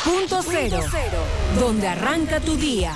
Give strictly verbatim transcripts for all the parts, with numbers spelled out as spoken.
Punto Cero, donde arranca tu día.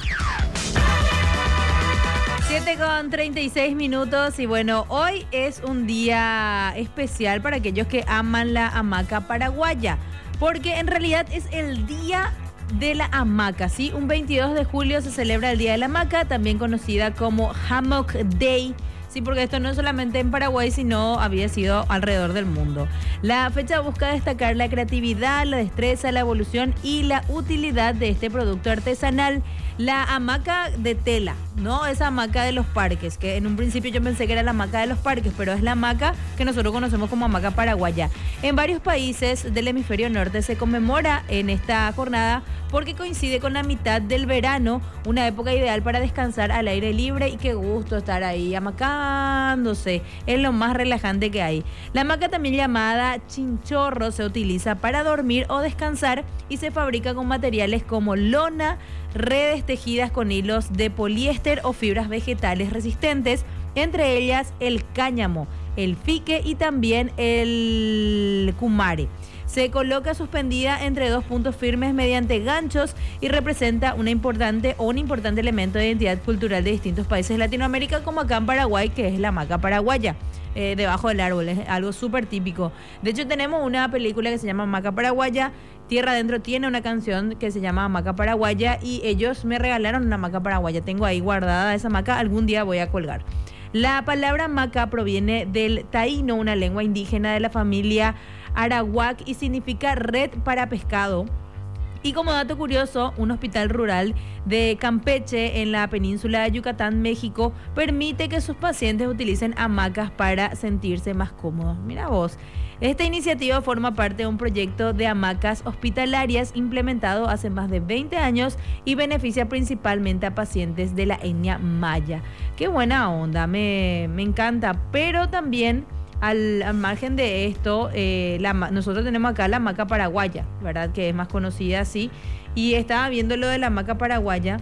siete con treinta y seis minutos y bueno, hoy es un día especial para aquellos que aman la hamaca paraguaya, porque en realidad es el día de la hamaca, ¿sí? Un veintidós de julio se celebra el Día de la Hamaca, también conocida como Hammock Day. Sí, porque esto no es solamente en Paraguay, sino había sido alrededor del mundo. La fecha busca destacar la creatividad, la destreza, la evolución y la utilidad de este producto artesanal. La hamaca de tela, no esa hamaca de los parques, que en un principio yo pensé que era la hamaca de los parques, pero es la hamaca que nosotros conocemos como hamaca paraguaya. En varios países del hemisferio norte se conmemora en esta jornada porque coincide con la mitad del verano, una época ideal para descansar al aire libre y qué gusto estar ahí hamacándose, es lo más relajante que hay. La hamaca, también llamada chinchorro, se utiliza para dormir o descansar y se fabrica con materiales como lona, redes tejidas con hilos de poliéster o fibras vegetales resistentes, entre ellas el cáñamo, el fique y también el cumare. Se coloca suspendida entre dos puntos firmes mediante ganchos y representa una importante o un importante elemento de identidad cultural de distintos países de Latinoamérica, como acá en Paraguay, que es la hamaca paraguaya, eh, debajo del árbol, es algo súper típico. De hecho, tenemos una película que se llama Hamaca Paraguaya. Tierra Adentro tiene una canción que se llama Hamaca Paraguaya y ellos me regalaron una hamaca paraguaya. Tengo ahí guardada esa hamaca, algún día voy a colgar. La palabra hamaca proviene del taíno, una lengua indígena de la familia arawak, y significa red para pescado. Y como dato curioso, un hospital rural de Campeche, en la península de Yucatán, México, permite que sus pacientes utilicen hamacas para sentirse más cómodos. Mira vos, esta iniciativa forma parte de un proyecto de hamacas hospitalarias implementado hace más de veinte años y beneficia principalmente a pacientes de la etnia maya. Qué buena onda, me, me encanta, pero también Al, al margen de esto, eh, la, nosotros tenemos acá la hamaca paraguaya, ¿verdad? Que es más conocida así. Y estaba viendo lo de la hamaca paraguaya,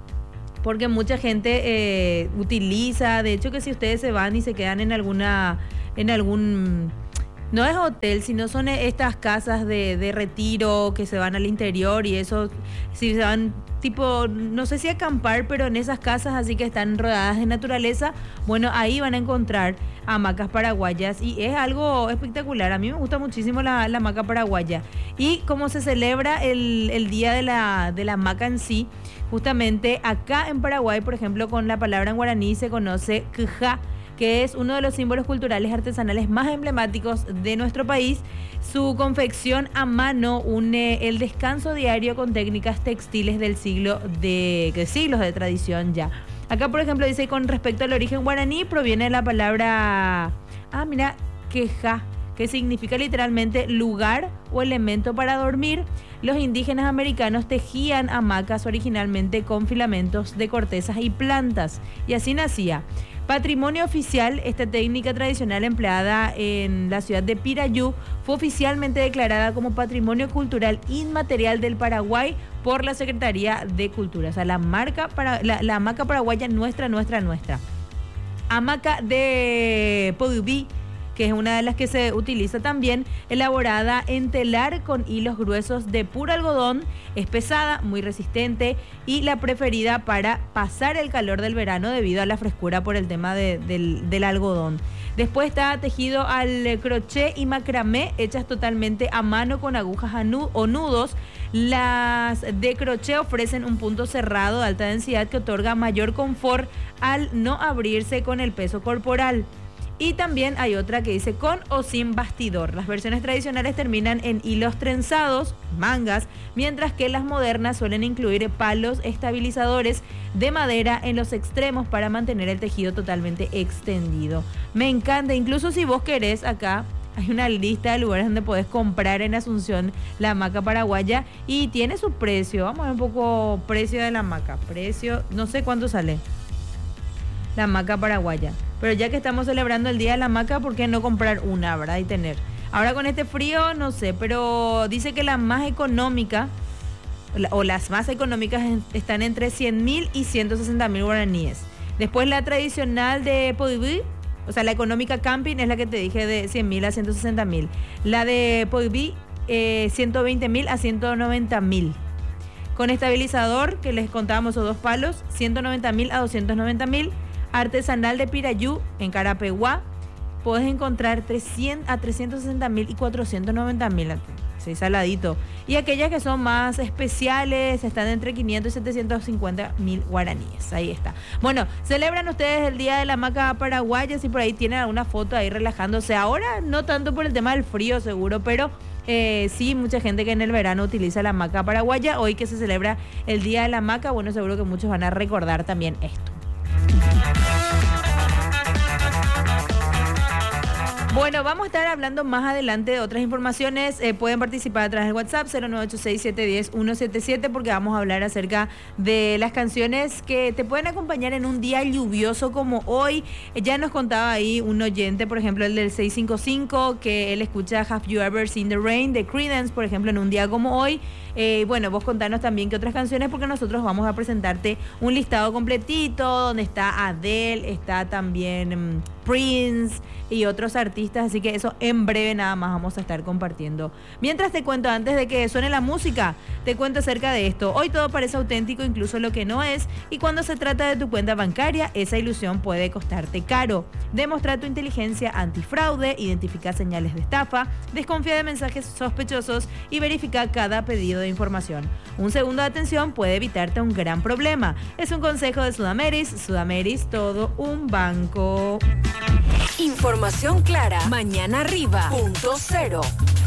porque mucha gente eh, utiliza, de hecho que si ustedes se van y se quedan en alguna, en algún, no es hotel, sino son estas casas de, de retiro que se van al interior y eso, si se van tipo, no sé si acampar, pero en esas casas así que están rodeadas de naturaleza, bueno, ahí van a encontrar hamacas paraguayas y es algo espectacular. A mí me gusta muchísimo la, la hamaca paraguaya. Y como se celebra el, el día de la, de la hamaca en sí, justamente acá en Paraguay, por ejemplo, con la palabra en guaraní se conoce kja, que es uno de los símbolos culturales artesanales más emblemáticos de nuestro país. Su confección a mano une el descanso diario con técnicas textiles del siglo de, de siglos de tradición ya. Acá, por ejemplo, dice, con respecto al origen guaraní, proviene de la palabra, ah, mira, queja, que significa literalmente lugar o elemento para dormir. Los indígenas americanos tejían hamacas originalmente con filamentos de cortezas y plantas, y así nacía. Patrimonio oficial, esta técnica tradicional empleada en la ciudad de Pirayú fue oficialmente declarada como Patrimonio Cultural Inmaterial del Paraguay por la Secretaría de Cultura. O sea, la, marca para, la, la hamaca paraguaya nuestra, nuestra, nuestra. Hamaca de Podubí, que es una de las que se utiliza también, elaborada en telar con hilos gruesos de puro algodón, es pesada, muy resistente y la preferida para pasar el calor del verano debido a la frescura por el tema de, del, del algodón. Después está tejido al crochet y macramé, hechas totalmente a mano con agujas o nudos. Las de crochet ofrecen un punto cerrado de alta densidad que otorga mayor confort al no abrirse con el peso corporal. Y también hay otra que dice con o sin bastidor. Las versiones tradicionales terminan en hilos trenzados, mangas, mientras que las modernas suelen incluir palos estabilizadores de madera en los extremos para mantener el tejido totalmente extendido. Me encanta, incluso si vos querés, acá hay una lista de lugares donde podés comprar en Asunción la hamaca paraguaya y tiene su precio. Vamos a ver un poco precio de la hamaca. Precio, no sé cuánto sale la hamaca paraguaya. Pero ya que estamos celebrando el Día de la Hamaca, ¿por qué no comprar una, verdad? Y tener. Ahora con este frío, no sé, pero dice que la más económica, o las más económicas están entre cien mil y ciento sesenta mil guaraníes. Después la tradicional de Podubí, o sea, la económica camping es la que te dije de cien mil a ciento sesenta mil. La de Podubí, eh, ciento veinte mil a ciento noventa mil. Con estabilizador, que les contábamos esos dos palos, ciento noventa mil a doscientos noventa mil. Artesanal de Pirayú, en Carapeguá, puedes encontrar trescientos a trescientos sesenta mil y cuatrocientos noventa mil. Sí, saladito. Y aquellas que son más especiales están entre quinientos y setecientos cincuenta mil guaraníes. Ahí está. Bueno, celebran ustedes el Día de la Hamaca Paraguaya. Si por ahí tienen alguna foto ahí relajándose. Ahora no tanto por el tema del frío seguro, pero eh, sí, mucha gente que en el verano utiliza la hamaca paraguaya. Hoy que se celebra el Día de la Hamaca, bueno, seguro que muchos van a recordar también esto. Bueno, vamos a estar hablando más adelante de otras informaciones. Eh, pueden participar a través del WhatsApp cero nueve ocho seis siete uno cero uno siete siete porque vamos a hablar acerca de las canciones que te pueden acompañar en un día lluvioso como hoy. Eh, ya nos contaba ahí un oyente, por ejemplo, el del seis cinco cinco, que él escucha Have You Ever Seen the Rain de Creedence, por ejemplo, en un día como hoy. Eh, bueno, vos contanos también qué otras canciones, porque nosotros vamos a presentarte un listado completito donde está Adele, está también um, Prince y otros artistas, así que eso en breve nada más vamos a estar compartiendo. Mientras te cuento, antes de que suene la música, te cuento acerca de esto. Hoy todo parece auténtico, incluso lo que no es, y cuando se trata de tu cuenta bancaria, esa ilusión puede costarte caro. Demostra tu inteligencia antifraude, identifica señales de estafa, desconfía de mensajes sospechosos y verifica cada pedido de información. Un segundo de atención puede evitarte un gran problema. Es un consejo de Sudameris. Sudameris, todo un banco. Información clara. Mañana arriba. Punto cero.